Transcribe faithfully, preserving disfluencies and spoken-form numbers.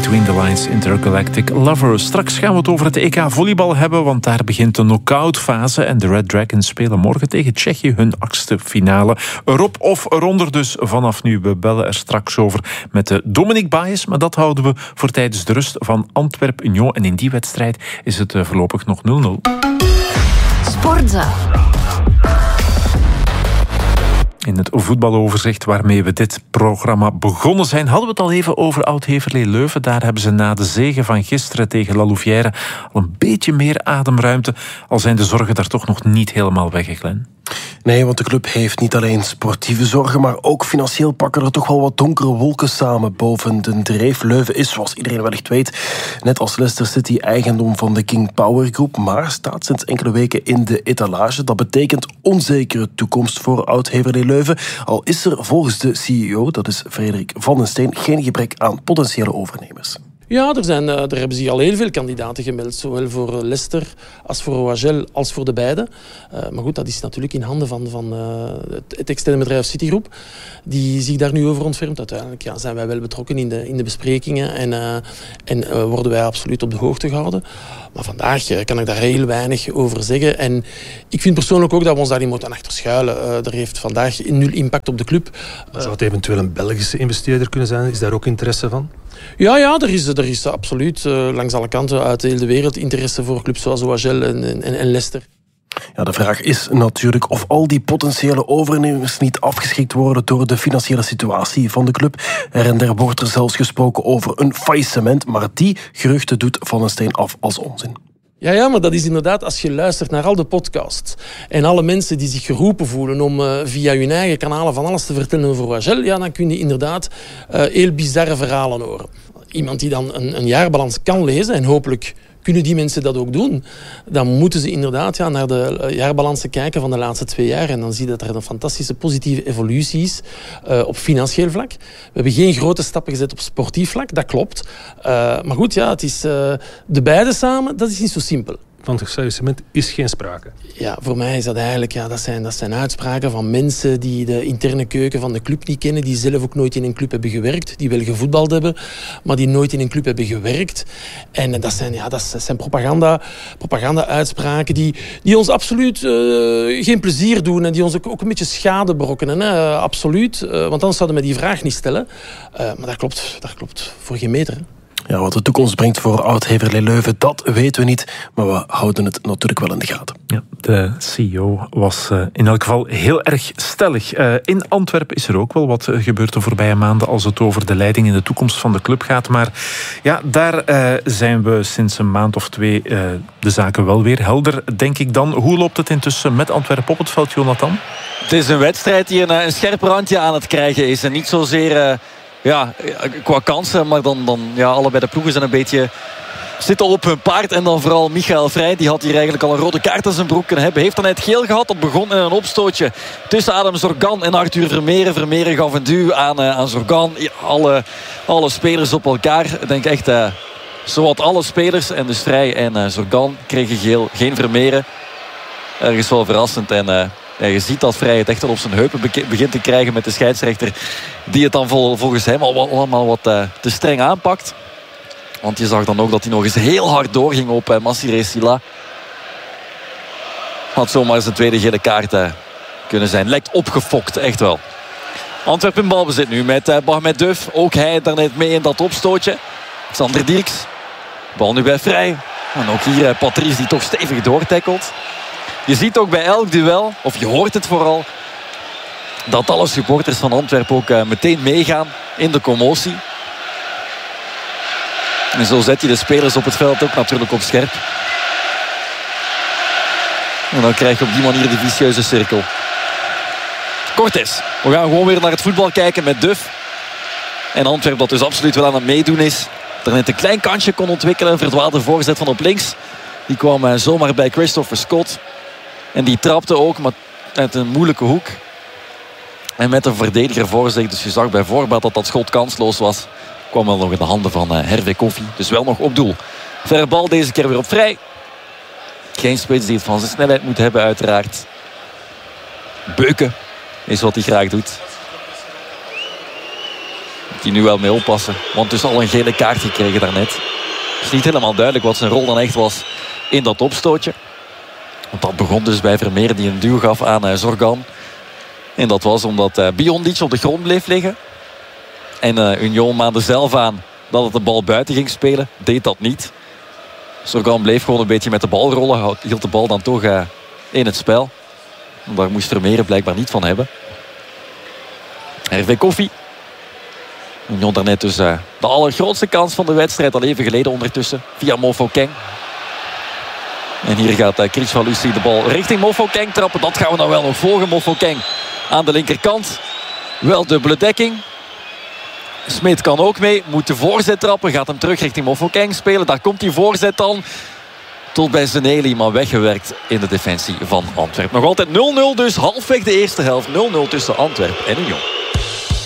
Between the Lines, Intergalactic Lover. Straks gaan we het over het E K volleybal hebben, want daar begint de knock-out-fase en de Red Dragons spelen morgen tegen Tsjechië hun achtste finale. Erop of eronder dus vanaf nu. We bellen er straks over met de Dominique Baes, maar dat houden we voor tijdens de rust van Antwerp-Union. En in die wedstrijd is het voorlopig nog nul nul. Sportza. In het voetbaloverzicht waarmee we dit programma begonnen zijn, hadden we het al even over Oud-Heverlee Leuven. Daar hebben ze na de zege van gisteren tegen La Louvière al een beetje meer ademruimte. Al zijn de zorgen daar toch nog niet helemaal weg, Glenn. Nee, want de club heeft niet alleen sportieve zorgen, maar ook financieel pakken er toch wel wat donkere wolken samen boven de dreef. Leuven is, zoals iedereen wellicht weet, net als Leicester City eigendom van de King Power Groep, maar staat sinds enkele weken in de etalage. Dat betekent onzekere toekomst voor Oud-Heverlee Leuven. Al is er volgens de C E O, dat is Frederik van den Steen, geen gebrek aan potentiële overnemers. Ja, er, zijn, er hebben zich al heel veel kandidaten gemeld. Zowel voor Leicester als voor O H L als voor de beide. Uh, maar goed, dat is natuurlijk in handen van, van uh, het, het externe bedrijf Citigroup. Die zich daar nu over ontfermt. Uiteindelijk ja, zijn wij wel betrokken in de, in de besprekingen. En, uh, en uh, worden wij absoluut op de hoogte gehouden. Maar vandaag uh, kan ik daar heel weinig over zeggen. En ik vind persoonlijk ook dat we ons daar niet moeten achter schuilen. Uh, er heeft vandaag nul impact op de club. Uh, Zou het eventueel een Belgische investeerder kunnen zijn? Is daar ook interesse van? Ja, ja, er is, er is absoluut uh, langs alle kanten uit de hele wereld interesse voor clubs zoals O H L en, en, en Leicester. Ja, de vraag is natuurlijk of al die potentiële overnemers niet afgeschrikt worden door de financiële situatie van de club. Er en der wordt er zelfs gesproken over een faillissement, maar die geruchten doet Van den Steen af als onzin. Ja, ja, maar dat is inderdaad, als je luistert naar al de podcasts en alle mensen die zich geroepen voelen om uh, via hun eigen kanalen van alles te vertellen over O H L, ja, dan kun je inderdaad uh, heel bizarre verhalen horen. Iemand die dan een, een jaarbalans kan lezen, en hopelijk kunnen die mensen dat ook doen, dan moeten ze inderdaad ja, naar de jaarbalansen kijken van de laatste twee jaar. En dan zie je dat er een fantastische positieve evolutie is uh, op financieel vlak. We hebben geen grote stappen gezet op sportief vlak, dat klopt. Uh, maar goed, ja, het is uh, de beide samen, dat is niet zo simpel. Van faillissement is geen sprake. Ja, voor mij is dat eigenlijk, ja, dat zijn, dat zijn uitspraken van mensen die de interne keuken van de club niet kennen, die zelf ook nooit in een club hebben gewerkt, die wel gevoetbald hebben, maar die nooit in een club hebben gewerkt. En dat zijn, ja, dat zijn propaganda, propaganda-uitspraken die, die ons absoluut uh, geen plezier doen en die ons ook, ook een beetje schade berokkenen. Hè? Uh, absoluut, uh, want anders zouden we die vraag niet stellen. Uh, maar dat klopt, dat klopt voor geen meter. Hè? Ja, wat de toekomst brengt voor Oud-Heverlee Leuven, dat weten we niet. Maar we houden het natuurlijk wel in de gaten. Ja, de C E O was uh, in elk geval heel erg stellig. Uh, in Antwerpen is er ook wel wat gebeurd de voorbije maanden als het over de leiding en de toekomst van de club gaat. Maar ja, daar uh, zijn we sinds een maand of twee uh, de zaken wel weer helder, denk ik dan. Hoe loopt het intussen met Antwerpen op het veld, Jonathan? Het is een wedstrijd die een, een scherp randje aan het krijgen is. En niet zozeer... Uh... Ja, qua kansen, maar dan, dan ja, allebei de ploegen zijn een beetje zitten op hun paard. En dan vooral Michael Vrij, die had hier eigenlijk al een rode kaart aan zijn broek kunnen hebben. Heeft dan het geel gehad, dat begon in een opstootje tussen Adam Zorgan en Arthur Vermeeren. Vermeeren gaf een duw aan, uh, aan Zorgan. Ja, alle, alle spelers op elkaar. Ik denk echt, uh, zowat alle spelers. En dus Vrij en uh, Zorgan kregen geel, geen Vermeeren. Ergens wel verrassend en... Uh, Ja, je ziet dat Vrij het echt al op zijn heupen begint te krijgen met de scheidsrechter. Die het dan vol, volgens hem al, allemaal wat uh, te streng aanpakt. Want je zag dan ook dat hij nog eens heel hard doorging op uh, Massiré Silla. Had zomaar zijn tweede gele kaart uh, kunnen zijn. Lijkt opgefokt, echt wel. Antwerpen in balbezit nu met uh, Bahmet Duf. Ook hij daarnet mee in dat opstootje. Sander Dierks. Bal nu bij Vrij. En ook hier uh, Patrice die toch stevig doortackelt. Je ziet ook bij elk duel, of je hoort het vooral, dat alle supporters van Antwerpen ook uh, meteen meegaan in de commotie. En zo zet je de spelers op het veld ook natuurlijk op scherp. En dan krijg je op die manier de vicieuze cirkel. Cortés, we gaan gewoon weer naar het voetbal kijken met Duf. En Antwerpen dat dus absoluut wel aan het meedoen is. Er net een klein kansje kon ontwikkelen, een verdwaalde voorzet van op links. Die kwam uh, zomaar bij Christopher Scott. En die trapte ook, maar uit een moeilijke hoek. En met een verdediger voor zich. Dus je zag bijvoorbeeld dat dat schot kansloos was. Kwam wel nog in de handen van uh, Hervé Koffie. Dus wel nog op doel. Verre bal deze keer weer op Vrij. Geen spits die het van zijn snelheid moet hebben uiteraard. Beuken is wat hij graag doet. Die nu wel mee oppassen. Want dus al een gele kaart gekregen daarnet. Het is niet helemaal duidelijk wat zijn rol dan echt was in dat opstootje. Want dat begon dus bij Vermeer die een duw gaf aan uh, Zorgan. En dat was omdat uh, Biondic op de grond bleef liggen. En uh, Union maande zelf aan dat het de bal buiten ging spelen. Deed dat niet. Zorgan bleef gewoon een beetje met de bal rollen. Hield de bal dan toch uh, in het spel. Daar moest Vermeer blijkbaar niet van hebben. R V Koffie. Union daarnet dus uh, de allergrootste kans van de wedstrijd. Al even geleden ondertussen. Via Mofo Keng. En hier gaat uh, Chris van Lucie de bal richting Mofo Keng trappen. Dat gaan we nou wel nog volgen. Mofo Keng aan de linkerkant. Wel dubbele dekking. Smit kan ook mee. Moet de voorzet trappen. Gaat hem terug richting Mofo Keng spelen. Daar komt die voorzet dan. Tot bij Zeneli. Maar weggewerkt in de defensie van Antwerpen. Nog altijd nul nul dus. Halfweg de eerste helft. nul nul tussen Antwerpen en Union.